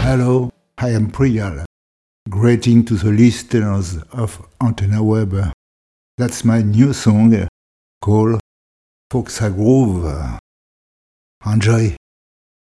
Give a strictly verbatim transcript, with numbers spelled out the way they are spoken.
Hello, I am Priyal. Greeting to the listeners of Antenna Web. That's my new song called Foxa Groove. Enjoy!